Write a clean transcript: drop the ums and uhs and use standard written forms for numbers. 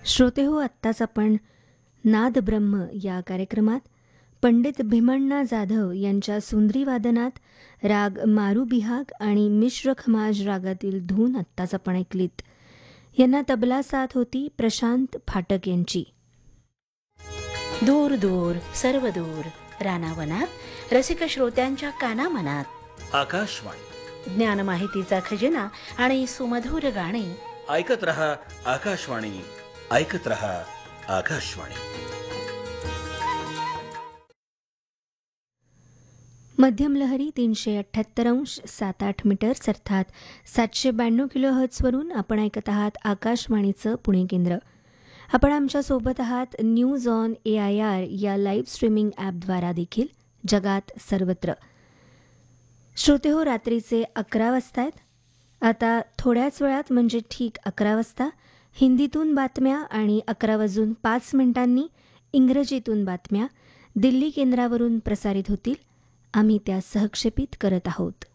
श्रोते हो, आत्ताच आपण नाद ब्रह्म या कार्यक्रमात पंडित भीमण्णा जाधव यांच्या सुंद्री वादनात राग मारू बिहाग आणि मिश्र खमाज रागातील धून आत्ताच आपण ऐकलीत. यांना तबला साथ होती प्रशांत फाटक यांची. दूर दूर सर्व दूर रानावनात रसिक श्रोत्यांच्या कानामनात आकाशवाणी ज्ञान माहितीचा खजिना आणि सुमधुर गाणी. ऐकत रहा आकाशवाणी, ऐकत रहा आकाशवाणी. मध्यम लहरी 378.7 मीटर्स अर्थात 792 किलोहर्ट्झवरून आपण ऐकत आहात आकाशवाणीचं पुणे केंद्र. आपण आमच्यासोबत आहात न्यूज ऑन AIR या लाईव्ह स्ट्रीमिंग ॲपद्वारा देखील जगात सर्वत्र. श्रोते हो, रात्रीचे 11 वाजता आहेत. आता थोड्याच वेळात म्हणजे ठीक 11 वाजता हिंदीतून बातम्या आणि 11:05 इंग्रजीतून बातम्या दिल्ली केंद्रावरून प्रसारित होतील. आम्ही त्या सहक्षेपित करत आहोत.